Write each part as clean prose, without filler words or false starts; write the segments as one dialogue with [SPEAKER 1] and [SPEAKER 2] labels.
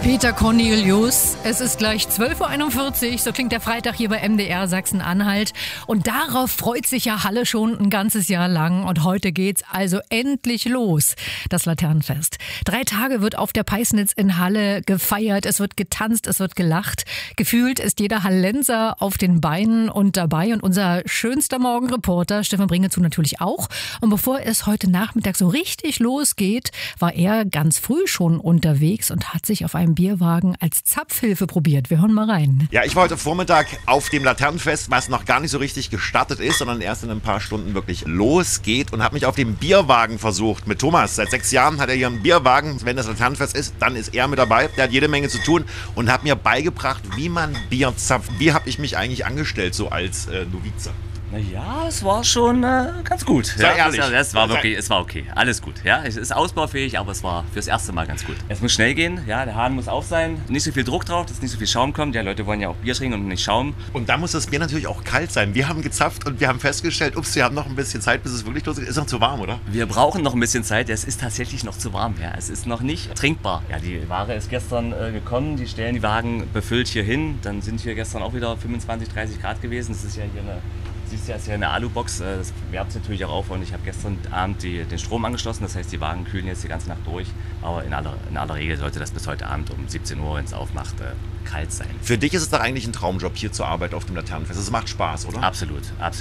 [SPEAKER 1] Peter Cornelius, es ist gleich 12.41 Uhr, so klingt der Freitag hier bei MDR Sachsen-Anhalt. Und darauf freut sich ja Halle schon ein ganzes Jahr lang. Und heute geht's also endlich los, das Laternenfest. 3 Tage wird auf der Peisnitz in Halle gefeiert, es wird getanzt, es wird gelacht. Gefühlt ist jeder Hallenser auf den Beinen und dabei. Und unser schönster Morgenreporter, Stefan Bringezu, natürlich auch. Und bevor es heute Nachmittag so richtig losgeht, war er ganz früh schon unterwegs und hat sich auf einem Bierwagen als Zapfhilfe probiert. Wir hören mal rein.
[SPEAKER 2] Ja, ich war heute Vormittag auf dem Laternenfest, was noch gar nicht so richtig gestartet ist, sondern erst in ein paar Stunden wirklich losgeht und habe mich auf dem Bierwagen versucht mit Thomas. Seit 6 Jahren hat er hier einen Bierwagen. Wenn das Laternenfest ist, dann ist er mit dabei. Der hat jede Menge zu tun und hat mir beigebracht, wie man Bier zapft. Wie habe ich mich eigentlich angestellt, so als Novize?
[SPEAKER 3] Naja, es war schon ganz gut.
[SPEAKER 2] Sei ehrlich.
[SPEAKER 3] Es war okay. Alles gut. Ja, es ist ausbaufähig, aber es war fürs erste Mal ganz gut. Es muss schnell gehen, ja, der Hahn muss auf sein. Nicht so viel Druck drauf, dass nicht so viel Schaum kommt. Ja, Leute wollen ja auch Bier trinken und nicht Schaum.
[SPEAKER 2] Und da muss das Bier natürlich auch kalt sein. Wir haben gezapft und wir haben festgestellt, wir haben noch ein bisschen Zeit, bis es wirklich losgeht. Ist noch zu warm, oder?
[SPEAKER 3] Wir brauchen noch ein bisschen Zeit. Es ist tatsächlich noch zu warm. Ja, es ist noch nicht trinkbar. Ja, die Ware ist gestern gekommen. Die stellen die Wagen befüllt hier hin. Dann sind hier gestern auch wieder 25, 30 Grad gewesen. Das ist ja hier siehst du, ja, ist ja eine Alubox, das wärmt es natürlich auch auf und ich habe gestern Abend den Strom angeschlossen, das heißt die Wagen kühlen jetzt die ganze Nacht durch, aber in aller Regel sollte das bis heute Abend um 17 Uhr, wenn es aufmacht, kalt sein.
[SPEAKER 2] Für dich ist es doch eigentlich ein Traumjob, hier zur Arbeit auf dem Laternenfest. Es macht Spaß, oder?
[SPEAKER 3] Absolut.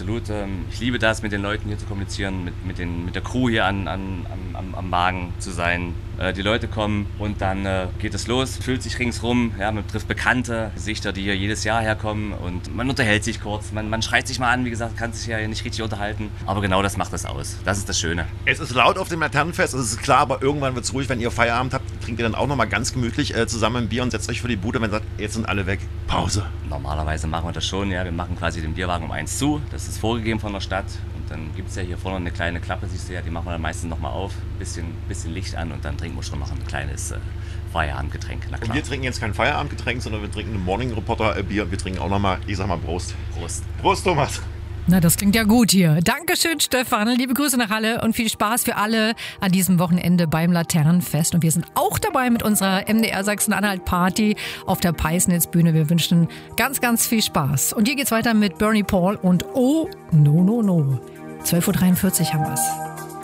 [SPEAKER 3] Ich liebe das, mit den Leuten hier zu kommunizieren, mit der Crew hier am Wagen zu sein. Die Leute kommen und dann geht es los, füllt sich ringsrum, ja, man trifft bekannte Gesichter, die hier jedes Jahr herkommen und man unterhält sich kurz, man schreit sich mal an, wie gesagt, kann sich ja nicht richtig unterhalten, aber genau das macht das aus, das ist das Schöne.
[SPEAKER 2] Es ist laut auf dem Laternenfest, es ist klar, aber irgendwann wird es ruhig, wenn ihr Feierabend habt, trinkt ihr dann auch nochmal ganz gemütlich zusammen ein Bier und setzt euch vor die Bude, wenn ihr sagt, jetzt sind alle weg, Pause.
[SPEAKER 3] Normalerweise machen wir das schon, ja, wir machen quasi den Bierwagen um 1 zu, das ist vorgegeben von der Stadt. Dann gibt es ja hier vorne eine kleine Klappe, siehst du ja, die machen wir dann meistens nochmal auf, bisschen Licht an und dann trinken wir schon noch ein kleines Feierabendgetränk. Na klar.
[SPEAKER 2] Und wir trinken jetzt kein Feierabendgetränk, sondern wir trinken ein Morning Reporter Bier. Wir trinken auch nochmal, ich sag mal Prost.
[SPEAKER 3] Prost.
[SPEAKER 2] Prost, Thomas.
[SPEAKER 1] Na, das klingt ja gut hier. Dankeschön, Stefan. Liebe Grüße nach Halle und viel Spaß für alle an diesem Wochenende beim Laternenfest. Und wir sind auch dabei mit unserer MDR Sachsen-Anhalt-Party auf der Peisnitz-Bühne. Wir wünschen ganz, ganz viel Spaß. Und hier geht's weiter mit Bernie Paul und Oh, No, No, No. 12.43 Uhr haben wir's.